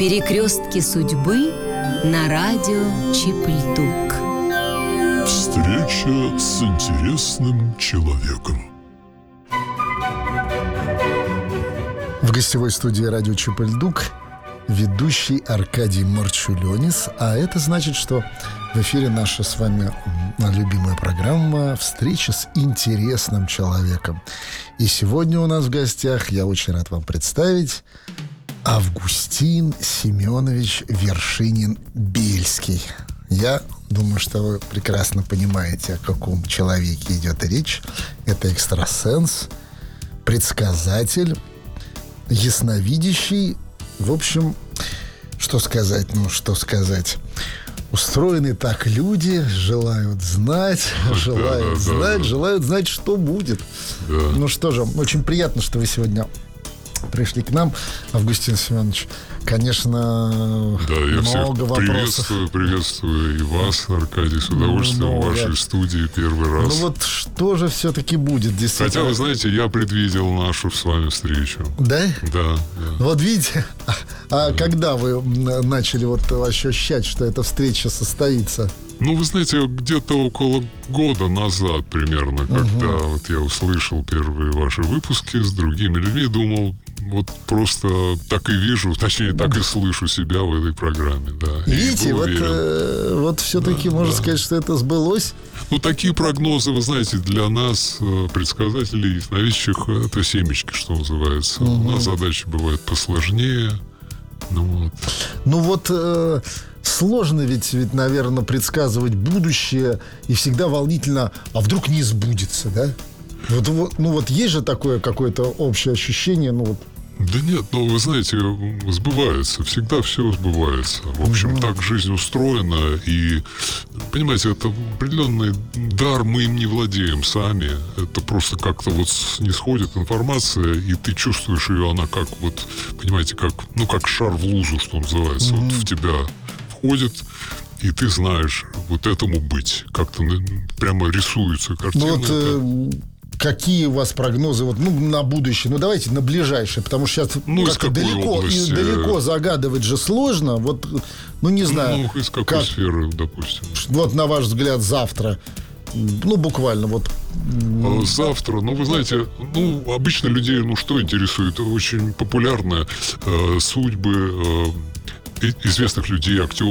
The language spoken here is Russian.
Перекрестки судьбы на радио Чип-Льдук. Встреча с интересным человеком. В гостевой студии радио Чип-Льдук ведущий Аркадий Марчулёнис. А это значит, что в эфире наша с вами любимая программа «Встреча с интересным человеком». И сегодня у нас в гостях, я очень рад вам представить, Августин Семенович Вершинин-Бельский. Я думаю, что вы прекрасно понимаете, о каком человеке идет речь. Это экстрасенс, предсказатель, ясновидящий. В общем, что сказать? Устроены так люди, желают знать, желают знать, что будет. Да. Ну что же, очень приятно, что вы сегодня пришли к нам, Августин Семенович. Конечно, Да, я всех много вопросов. приветствую и вас, Аркадий, с удовольствием в вашей студии первый раз. Ну вот что же все-таки будет, действительно? Хотя, вы знаете, я предвидел нашу с вами встречу. Да? Да. Вот видите, когда вы начали вот ощущать, что эта встреча состоится? Ну, вы знаете, где-то около года назад примерно, когда вот я услышал первые ваши выпуски с другими людьми, думал, вот просто так и вижу, точнее, так и слышу себя в этой программе, да. Видите, вот все-таки можно сказать, что это сбылось. Ну, такие прогнозы, вы знаете, для нас, предсказателей, ясновидящих, это семечки, что называется. У нас задачи бывают посложнее. Сложно ведь, наверное, предсказывать будущее, и всегда волнительно, а вдруг не сбудется, да? Вот есть же такое какое-то общее ощущение, Да нет, вы знаете, сбывается, всегда все сбывается. В общем, так жизнь устроена, и, понимаете, это определенный дар, мы им не владеем сами. Это просто как-то вот снисходит информация, и ты чувствуешь ее, она как вот, понимаете, как шар в лузу, что называется, вот в тебя входит, и ты знаешь, вот этому быть. Как-то прямо рисуется картина. Какие у вас прогнозы на будущее? Давайте на ближайшее, потому что сейчас как-то далеко загадывать же сложно. Не знаю. Из какой сферы, допустим? Вот на ваш взгляд завтра. Буквально Завтра, вы знаете, обычно людей, что интересует? Очень популярно судьбы известных людей, актеров.